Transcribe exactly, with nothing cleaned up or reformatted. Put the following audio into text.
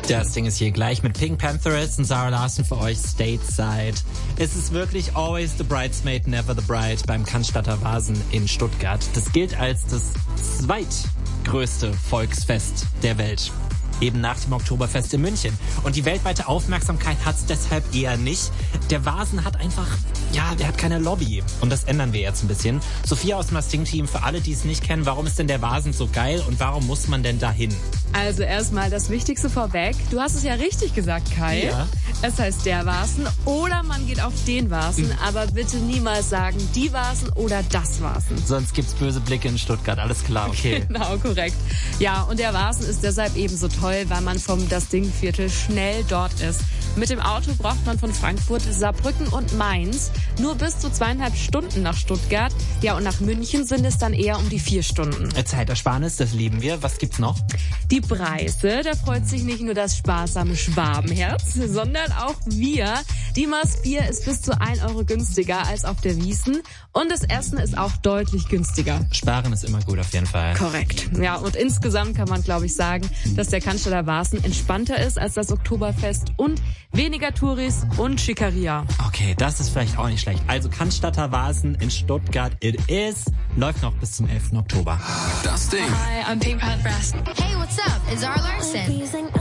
Das Ding ist hier gleich mit Pink Pantheress und Zara Larsson für euch Stateside. Es ist wirklich always the bridesmaid, never the bride beim Cannstatter Vasen in Stuttgart. Das gilt als das zweitgrößte Volksfest der Welt. Eben nach dem Oktoberfest in München. Und die weltweite Aufmerksamkeit hat's deshalb eher nicht. Der Vasen hat einfach, ja, der hat keine Lobby. Und das ändern wir jetzt ein bisschen. Sophia aus dem Masting-Team, für alle, die es nicht kennen, warum ist denn der Vasen so geil und warum muss man denn dahin? Also erstmal das Wichtigste vorweg. Du hast es ja richtig gesagt, Kai. Ja. Es heißt der Vasen oder man geht auf den Vasen. Mhm. Aber bitte niemals sagen die Vasen oder das Vasen. Sonst gibt's böse Blicke in Stuttgart. Alles klar, okay. Genau, korrekt. Ja, und der Vasen ist deshalb eben so toll, weil man vom Das Ding-Viertel schnell dort ist. Mit dem Auto braucht man von Frankfurt, Saarbrücken und Mainz nur bis zu zweieinhalb Stunden nach Stuttgart. Ja, und nach München sind es dann eher um die vier Stunden. Zeitersparnis, das lieben wir. Was gibt's noch? Die Preise, da freut sich nicht nur das sparsame Schwabenherz, sondern auch wir. Die Maß Bier ist bis zu ein Euro günstiger als auf der Wiesn. Und das Essen ist auch deutlich günstiger. Sparen ist immer gut auf jeden Fall. Korrekt. Ja, und insgesamt kann man, glaube ich, sagen, dass der Cannstatter Vasen entspannter ist als das Oktoberfest und weniger Touris und Schickeria. Okay, das ist vielleicht auch nicht schlecht. Also Cannstatter Vasen in Stuttgart, it is, läuft noch bis zum elften Oktober. Das Ding. Hi, I'm Pink Pantheress. Hey, what's up? It's Zara Larsson.